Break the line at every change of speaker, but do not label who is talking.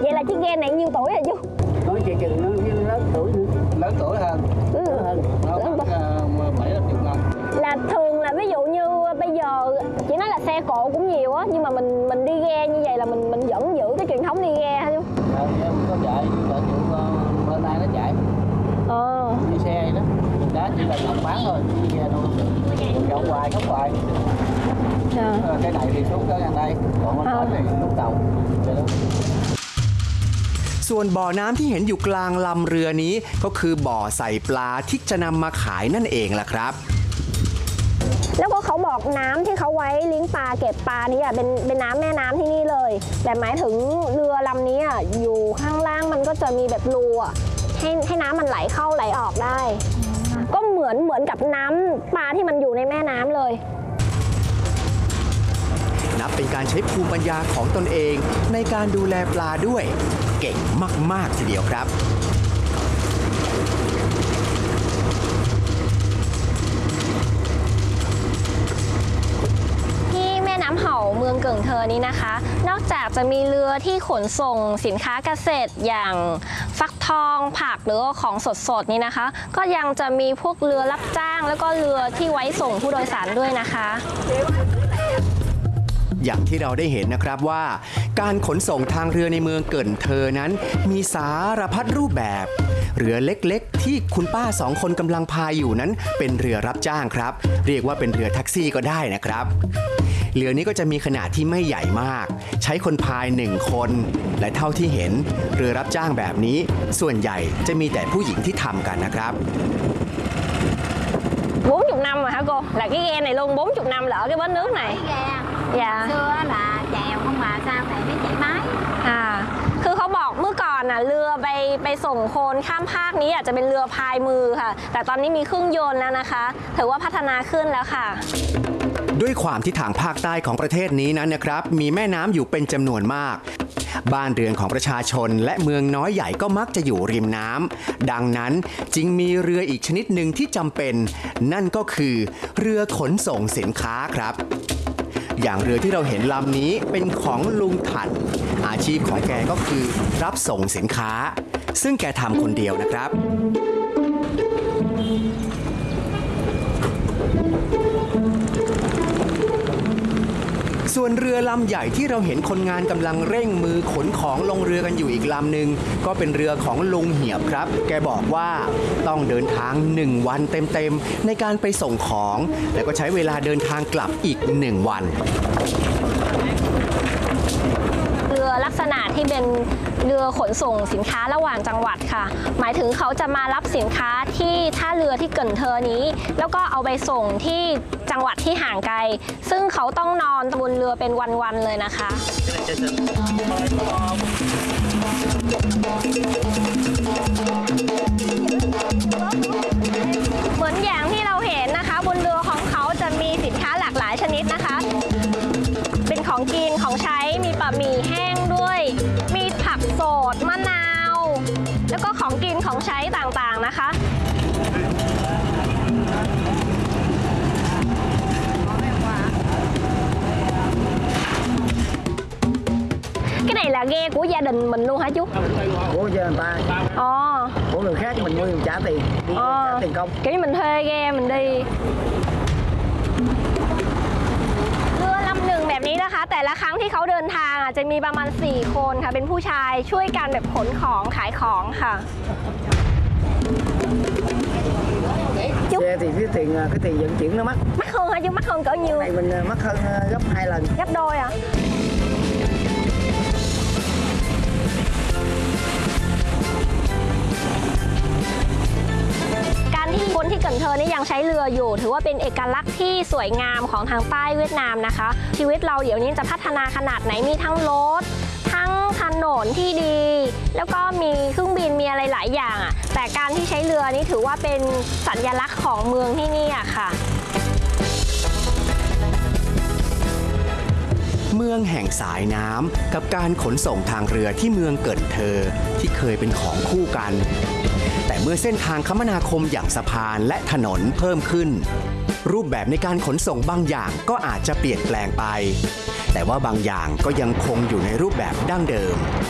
Vậy là chiếc ghe này nhiêu tuổi rồi chú?
Nói chị chừng nó lớn tuổi nữa. Lớn tuổi hơn. Hơn. Nó mất 7-10 năm.
Là thường là ví dụ như bây giờ chỉ nói là xe cộ cũng nhiều á, nhưng mà mình đi ghe như vậy là mình vẫn giữ cái truyền thống đi ghe hả chú?
Không có chạy, bên này nó chạy. Đi xe vậy đó. Đá chỉ là ngọc bán thôi, đi ghe đâu dạo hoài khóc hoài. Cái này thì xuống tới gần đây, còn cái này lúc tàu.
ส่วนบ่อน้ำที่เห็นอยู่กลางลำเรือนี้ก็คือบ่อใส่ปลาที่จะนำมาขายนั่นเองล่ะครับ
แล้วก็เขาบอกน้ำที่เขาไว้เลี้ยงปลาเก็บปลานี่เป็นน้ำแม่น้ำที่นี่เลยแต่หมายถึงเรือลำนี้อยู่ข้างล่างมันก็จะมีแบบรูให้น้ำมันไหลเข้าไหลออกได้ก็เหมือนกับน้ำปลาที่มันอยู่ในแม่น้ำเลย
นับเป็นการใช้ภูมิปัญญาของตนเองในการดูแลปลาด้วยเก่งมากๆทีเดียวครับ
ที่แม่น้ำเห่าเมืองเกิ่งเทอนี้นะคะนอกจากจะมีเรือที่ขนส่งสินค้าเกษตรอย่างฟักทองผักหรือของสดๆนี้นะคะก็ยังจะมีพวกเรือรับจ้างแล้วก็เรือที่ไว้ส่งผู้โดยสารด้วยนะคะ
อย่างที่เราได้เห็นนะครับว่าการขนส่งทางเรือในเมืองเกิ่นเทอนั้นมีสารพัดรูปแบบเรือเล็กๆที่คุณป้า2 คนกำลังพายอยู่นั้นเป็นเรือรับจ้างครับเรียกว่าเป็นเรือแท็กซี่ก็ได้นะครับเรือนี้ก็จะมีขนาดที่ไม่ใหญ่มากใช้คนพาย1 คนและเท่าที่เห็นเรือรับจ้างแบบนี้ส่วนใหญ่จะมีแต่ผู้หญิงที่ทำกันนะครับ
40 năm rồi hả cô? Là cái ghe này luôn 40 năm là ở cái bến nước này. Dạ.
Xưa là chèo không mà sao này mới chạy máy.
คือเขาบอกเมื่อก่อนเรือไปส่งโคนข้ามภาคนี้อาจจะเป็นเรือพายมือค่ะแต่ตอนนี้มีเครื่องยนต์แล้วนะคะถือว่าพัฒนาขึ้นแล้วค่ะ
ด้วยความที่ทางภาคใต้ของประเทศนี้นั้นนะครับมีแม่น้ำอยู่เป็นจำนวนมากบ้านเรือนของประชาชนและเมืองน้อยใหญ่ก็มักจะอยู่ริมน้ำดังนั้นจึงมีเรืออีกชนิดหนึ่งที่จำเป็นนั่นก็คือเรือขนส่งสินค้าครับอย่างเรือที่เราเห็นลำนี้เป็นของลุงถัดอาชีพของแกก็คือรับส่งสินค้าซึ่งแกทำคนเดียวนะครับส่วนเรือลำใหญ่ที่เราเห็นคนงานกำลังเร่งมือขนของลงเรือกันอยู่อีกลำหนึ่งก็เป็นเรือของลุงเหียบครับแกบอกว่าต้องเดินทาง1 วันเต็มๆในการไปส่งของแล้วก็ใช้เวลาเดินทางกลับอีก1 วัน
เรือลักษณะที่เป็นเรือขนส่งสินค้าระหว่างจังหวัดค่ะหมายถึงเขาจะมารับสินค้าที่ท่าเรือที่เกิ่นเทอนี้แล้วก็เอาไปส่งที่จังหวัดที่ห่างไกลซึ่งเขาต้องนอนบนเรือเป็นวันๆเลยนะคะเหมือนอย่างที่เราเห็นนะคะบนเรือของเขาจะมีสินค้าหลากหลายชนิดนะคะเป็นของกินของใช้มีบะหมี่แห้งด้วยมีผักสดมะนาวแล้วก็ของกินของใช้ต่างๆนะคะcái này là ghe của gia đình mình luôn hả chú?
Của gia đình ta. Của người khác mình mua mình trả tiền, trả tiền công.
Kiểu như mình thuê ghe mình đi. เรือลำหนึ่งแบบนี้นะคะแต่ละครั้งที่เขาเดินทางจะมีประมาณ4 คนค่ะเป็นผู้ชายช่วยกันแบบขนของขายของค่ะ
Xe thì cái tiền vận chuyển nó mắc.
Mắc hơn hả chú? Mắc hơn cỡ nhiêu?
Này mình mắc hơn gấp 2 lần.
Gấp đôi à? ที่บนที่เกิ่นเทอนี่ยังใช้เรืออยู่ถือว่าเป็นเอกลักษณ์ที่สวยงามของทางใต้เวียดนามนะคะชีวิตเราเดี๋ยวนี้จะพัฒนาขนาดไหนมีทั้งรถทั้งถนนที่ดีแล้วก็มีเครื่องบินมีอะไรหลายอย่างแต่การที่ใช้เรือนี่ถือว่าเป็นสัญลักษณ์ของเมืองที่นี่ค่ะ
เมืองแห่งสายน้ำกับการขนส่งทางเรือที่เมืองเกิ่นเทอที่เคยเป็นของคู่กันแต่เมื่อเส้นทางคมนาคมอย่างสะพานและถนนเพิ่มขึ้นรูปแบบในการขนส่งบางอย่างก็อาจจะเปลี่ยนแปลงไปแต่ว่าบางอย่างก็ยังคงอยู่ในรูปแบบดั้งเดิม